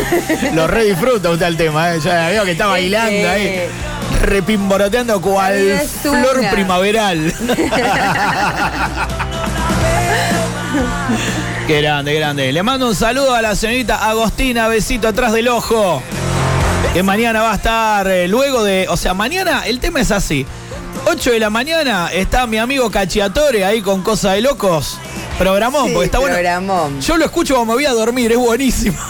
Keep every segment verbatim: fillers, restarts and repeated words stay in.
Lo re disfruta usted el tema, ¿eh? Ya veo que está bailando Sí. ahí. Repimboroteando cual flor una. primaveral. Qué grande, qué grande. Le mando un saludo a la señorita Agostina, besito atrás del ojo. Que mañana va a estar eh, luego de... O sea, mañana el tema es así. ocho de la mañana está mi amigo Cacciatore ahí con Cosa de Locos. Programón, Sí, porque está programón. bueno. Yo lo escucho cuando me voy a dormir, es buenísimo.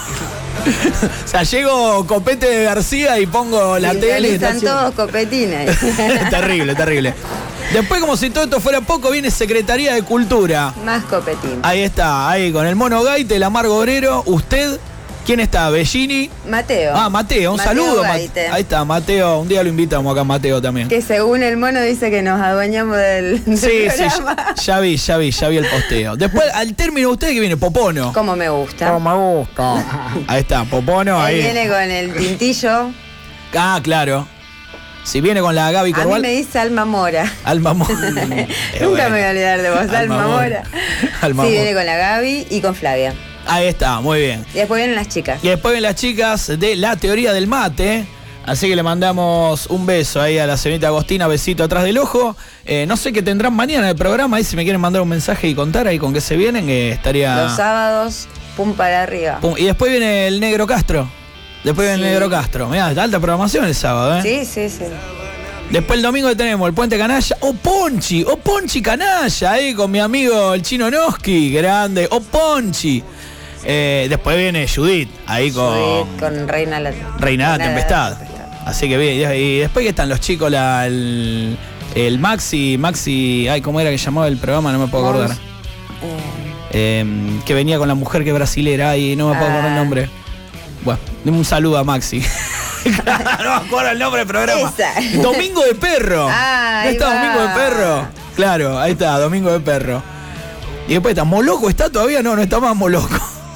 O sea, llego Copete de García y pongo la tele. Están todos copetines. Terrible, terrible. Después, como si todo esto fuera poco, viene Secretaría de Cultura. Más copetín. Ahí está, ahí con el Mono Gaite, el Amargo Obrero. Usted, ¿quién está? Bellini. Mateo. Ah, Mateo, un Mateo saludo. Gaite. Ahí está, Mateo. Un día lo invitamos acá, Mateo también. Que según el mono dice que nos adueñamos del, del Sí, sí, programa. ya, ya vi, ya vi, ya vi el posteo. Después, al término, usted que viene, Popono. Como me gusta. Como me gusta. Ahí está, Popono, Él ahí. viene con el tintillo. Ah, claro. Si viene con la Gaby A mí Corval. me dice Alma Mora. Alma Mora. Nunca me voy a olvidar de vos, Alma, Alma Mora. Mora. Alma Sí, Mora. viene con la Gaby y con Flavia. Ahí está, muy bien. Y después vienen las chicas. Y después ven las chicas de La Teoría del Mate. Así que le mandamos un beso ahí a la señorita Agostina, besito atrás del ojo. Eh, no sé qué tendrán mañana en el programa, ahí si me quieren mandar un mensaje y contar ahí con qué se vienen, que estaría... Los sábados, pum para arriba. Pum. Y después viene el Negro Castro. Después viene Sí. el Negro Castro. Mirá, alta programación el sábado, ¿eh? Sí, sí, sí. Después el domingo tenemos el Puente Canalla. O Ponchi, o Ponchi Canalla, ahí con mi amigo el Chino Noski, grande. O Ponchi. Eh, después viene Judith, ahí con... Judith, con Reina la Reina la Tempestad. Así que bien, y después que están los chicos, la, el, el Maxi, Maxi, ay, ¿cómo era que llamaba el programa? No me puedo acordar. Eh, Eh, que venía con la mujer que es brasilera y no me puedo acordar el nombre. Bueno, un saludo a Maxi. No me acuerdo el nombre del programa. Esa. Domingo de Perro. Ah, ¿No ahí está va. Domingo de Perro? Claro, ahí está, Domingo de Perro. Y después está, ¿Moloco está todavía? No, no está más Moloco.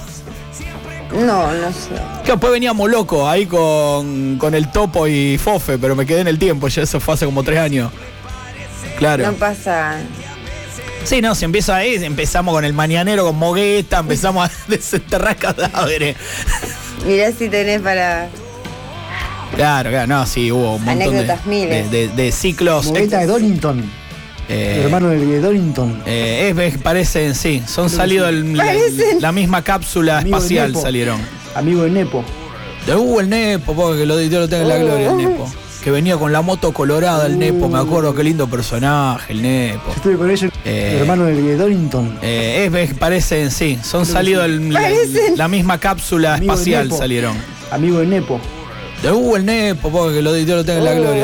no, no sé. Que después venía Moloco ahí con, con el Topo y Fofe, pero me quedé en el tiempo, ya eso fue hace como tres años. Claro. No pasa. Sí, no, si empieza ahí, empezamos con el mañanero con Mogueta, empezamos a desenterrar cadáveres. Mirá si tenés para. Claro, claro, no, sí, hubo un montón de, Anécdotas miles. de, de, de ciclos. Mogueta de Donington. Eh, El hermano de Donington. eh, es- es- parecen, sí, son salidos el- la, Parecen. la misma cápsula Amigo de espacial Nepo. salieron. Amigo de Nepo. De uh, el Nepo, porque que lo, Dios lo tenga en la gloria, el Nepo. Que venía con la moto colorada, el Nepo, me acuerdo, qué lindo personaje, el Nepo. Yo estuve con ellos. Eh, El hermano de Donington. Eh, es- es- parecen, sí, son salidos el- la, Parecen. la misma cápsula Amigo de espacial Nepo. salieron. Amigo de Nepo. De uh, el Nepo, porque que lo, Dios lo tenga en la gloria.